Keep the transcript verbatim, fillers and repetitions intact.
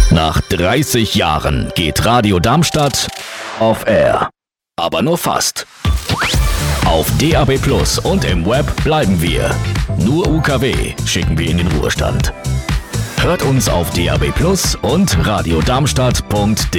Nach dreißig Jahren geht Radio Darmstadt off air. Aber nur fast. Auf D A B Plus und im Web bleiben wir. Nur U K W schicken wir in den Ruhestand. Hört uns auf D A B Plus und radiodarmstadt punkt de.